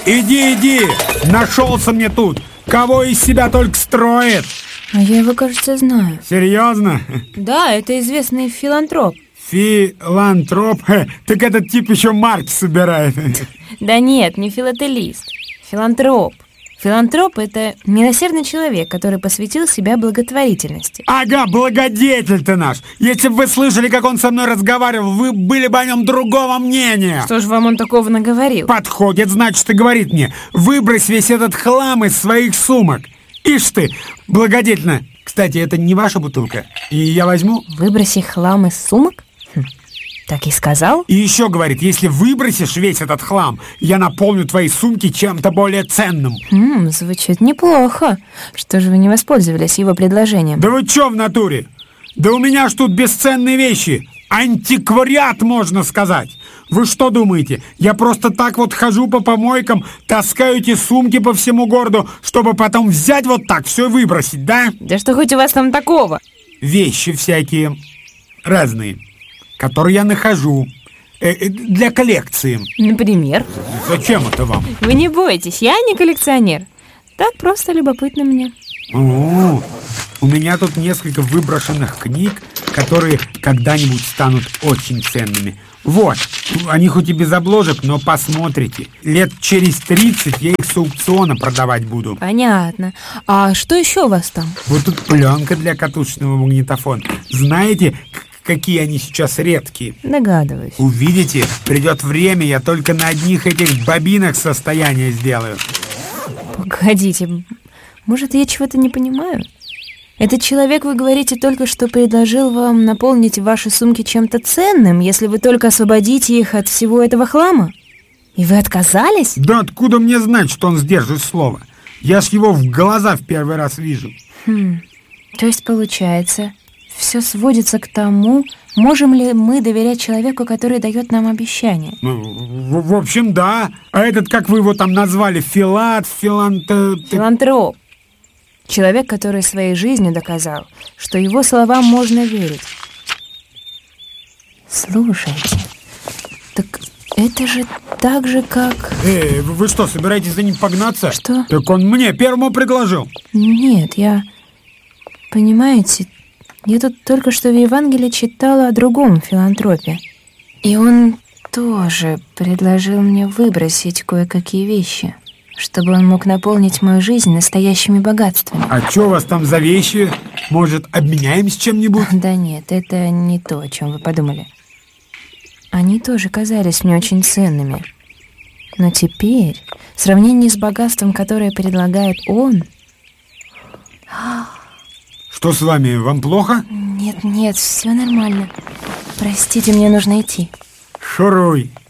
Иди, нашелся мне тут. Кого из себя только строит. А я его, кажется, знаю. Серьезно? Да, это известный филантроп. Филантроп? Так этот тип еще марки собирает. Да нет, не филателист. Филантроп. Филантроп – это милосердный человек, который посвятил себя благотворительности. Ага, благодетель ты наш. Если бы вы слышали, как он со мной разговаривал, вы были бы о нем другого мнения. Что ж вам он такого наговорил? Подходит, значит, и говорит мне: выбрось весь этот хлам из своих сумок. Ишь ты, благодетельно. Кстати, это не ваша бутылка, и я возьму. Выброси хлам из сумок? Так и сказал? И еще говорит: если выбросишь весь этот хлам, я наполню твои сумки чем-то более ценным. Звучит неплохо. Что же вы не воспользовались его предложением? Да вы че в натуре? Да у меня ж тут бесценные вещи. Антиквариат, можно сказать. Вы что думаете, я просто так вот хожу по помойкам, таскаю эти сумки по всему городу, чтобы потом взять вот так все и выбросить, да? Да что хоть у вас там такого? Вещи всякие разные, которые я нахожу для коллекции. Например? Зачем это вам? Вы не бойтесь, я не коллекционер. Так просто любопытно мне. У меня тут несколько выброшенных книг, которые когда-нибудь станут очень ценными. Вот, они хоть и без обложек, но посмотрите. Лет через 30 я их с аукциона продавать буду. Понятно. А что еще у вас там? Вот тут пленка для катушечного магнитофона. Знаете, какие они сейчас редкие? Догадываюсь. Увидите, придет время, я только на одних этих бобинах состояние сделаю. Погодите, может, я чего-то не понимаю? Этот человек, вы говорите, только что предложил вам наполнить ваши сумки чем-то ценным, если вы только освободите их от всего этого хлама? И вы отказались? Да откуда мне знать, что он сдержит слово? Я ж его в глаза в первый раз вижу. То есть, получается, все сводится к тому, можем ли мы доверять человеку, который дает нам обещания? В общем, да. А этот, как вы его там назвали, Филантроп. Человек, который своей жизнью доказал, что его словам можно верить. Слушайте, так это же так же, как... Вы что, собираетесь за ним погнаться? Что? Так он мне первому предложил. Нет, понимаете, я тут только что в Евангелии читала о другом филантропе. И он тоже предложил мне выбросить кое-какие вещи, чтобы он мог наполнить мою жизнь настоящими богатствами. А что у вас там за вещи? Может, обменяемся чем-нибудь? Да нет, это не то, о чем вы подумали. Они тоже казались мне очень ценными. Но теперь, в сравнении с богатством, которое предлагает он... Что с вами, вам плохо? Нет, все нормально. Простите, мне нужно идти. Шуруй.